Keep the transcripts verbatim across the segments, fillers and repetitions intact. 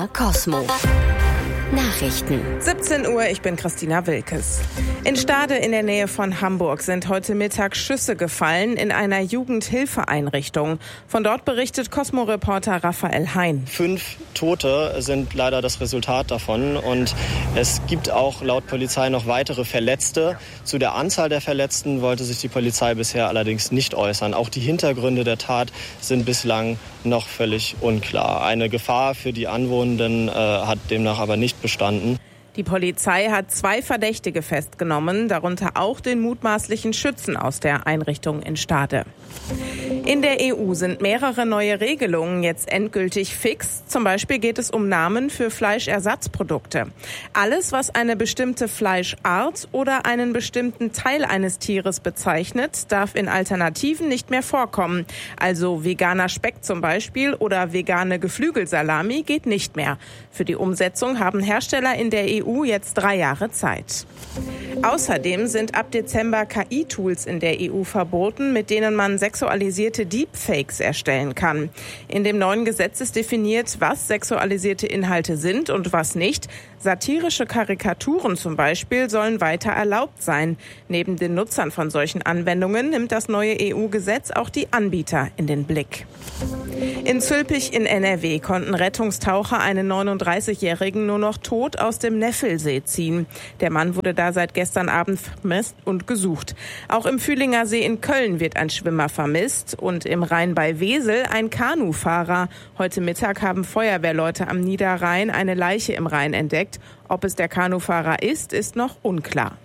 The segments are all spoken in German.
R Cosmo. Nachrichten. siebzehn Uhr, ich bin Christina Wilkes. In Stade in der Nähe von Hamburg sind heute Mittag Schüsse gefallen in einer Jugendhilfeeinrichtung. Von dort berichtet Cosmo-Reporter Raphael Hein. Fünf Tote sind leider das Resultat davon und es gibt auch laut Polizei noch weitere Verletzte. Zu der Anzahl der Verletzten wollte sich die Polizei bisher allerdings nicht äußern. Auch die Hintergründe der Tat sind bislang noch völlig unklar. Eine Gefahr für die Anwohnenden äh, hat demnach aber nicht bestanden. Die Polizei hat zwei Verdächtige festgenommen, darunter auch den mutmaßlichen Schützen aus der Einrichtung in Stade. In der E U sind mehrere neue Regelungen jetzt endgültig fix. Zum Beispiel geht es um Namen für Fleischersatzprodukte. Alles, was eine bestimmte Fleischart oder einen bestimmten Teil eines Tieres bezeichnet, darf in Alternativen nicht mehr vorkommen. Also veganer Speck zum Beispiel oder vegane Geflügelsalami geht nicht mehr. Für die Umsetzung haben Hersteller in der E U jetzt drei Jahre Zeit. Außerdem sind ab Dezember K I-Tools in der E U verboten, mit denen man sexualisierte Deepfakes erstellen kann. In dem neuen Gesetz ist definiert, was sexualisierte Inhalte sind und was nicht. Satirische Karikaturen zum Beispiel sollen weiter erlaubt sein. Neben den Nutzern von solchen Anwendungen nimmt das neue E U-Gesetz auch die Anbieter in den Blick. In Zülpich in N R W konnten Rettungstaucher einen neununddreißigjährigen nur noch tot aus dem Neffelsee ziehen. Der Mann wurde da seit gestern Abend vermisst und gesucht. Auch im Fühlinger See in Köln wird ein Schwimmer vermisst und im Rhein bei Wesel ein Kanufahrer. Heute Mittag haben Feuerwehrleute am Niederrhein eine Leiche im Rhein entdeckt. Ob es der Kanufahrer ist, ist noch unklar.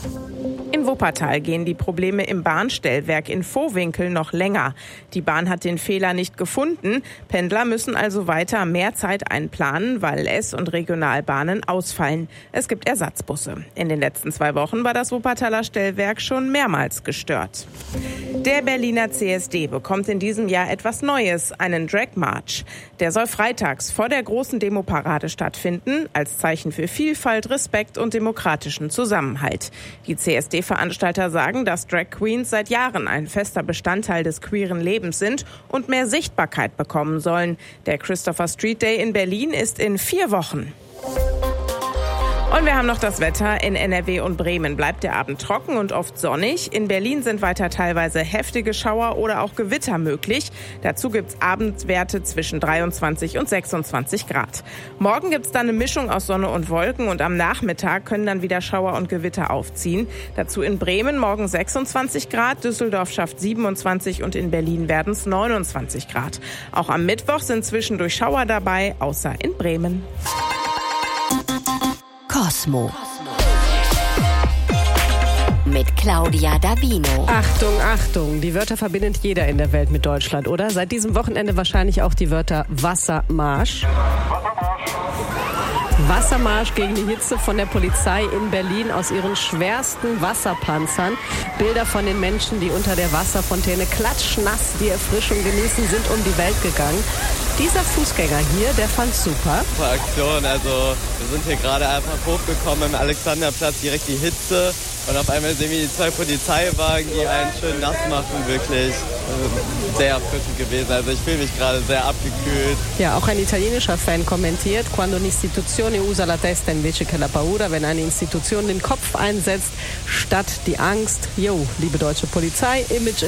In Wuppertal gehen die Probleme im Bahnstellwerk in Vohwinkel noch länger. Die Bahn hat den Fehler nicht gefunden. Pendler müssen also weiter mehr Zeit einplanen, weil S- und Regionalbahnen ausfallen. Es gibt Ersatzbusse. In den letzten zwei Wochen war das Wuppertaler Stellwerk schon mehrmals gestört. Der Berliner C S D bekommt in diesem Jahr etwas Neues, einen Drag March. Der soll freitags vor der großen Demoparade stattfinden, als Zeichen für Vielfalt, Respekt und demokratischen Zusammenhalt. Die C S D-Veranstalter sagen, dass Drag Queens seit Jahren ein fester Bestandteil des queeren Lebens sind und mehr Sichtbarkeit bekommen sollen. Der Christopher Street Day in Berlin ist in vier Wochen. Und wir haben noch das Wetter. In N R W und Bremen bleibt der Abend trocken und oft sonnig. In Berlin sind weiter teilweise heftige Schauer oder auch Gewitter möglich. Dazu gibt's Abendwerte zwischen dreiundzwanzig und sechsundzwanzig Grad. Morgen gibt's dann eine Mischung aus Sonne und Wolken und am Nachmittag können dann wieder Schauer und Gewitter aufziehen. Dazu in Bremen morgen sechsundzwanzig Grad, Düsseldorf schafft siebenundzwanzig und in Berlin werden es neunundzwanzig Grad. Auch am Mittwoch sind zwischendurch Schauer dabei, außer in Bremen. Cosmo. Mit Claudia Davino. Achtung, Achtung, die Wörter verbindet jeder in der Welt mit Deutschland, oder? Seit diesem Wochenende wahrscheinlich auch die Wörter Wassermarsch. Wassermarsch gegen die Hitze von der Polizei in Berlin aus ihren schwersten Wasserpanzern. Bilder von den Menschen, die unter der Wasserfontäne klatschnass die Erfrischung genießen, sind um die Welt gegangen. Dieser Fußgänger hier, der fand's super. Super Aktion, also wir sind hier gerade einfach hochgekommen im Alexanderplatz, direkt die Hitze. Und auf einmal sehen wir die zwei Polizeiwagen, die einen schön nass machen, wirklich äh, sehr erfrischend gewesen. Also ich fühle mich gerade sehr abgekühlt. Ja, auch ein italienischer Fan kommentiert, quando un'istituzione usa la testa invece che la paura, wenn eine Institution den Kopf einsetzt, statt die Angst. Jo, liebe deutsche Polizei, Image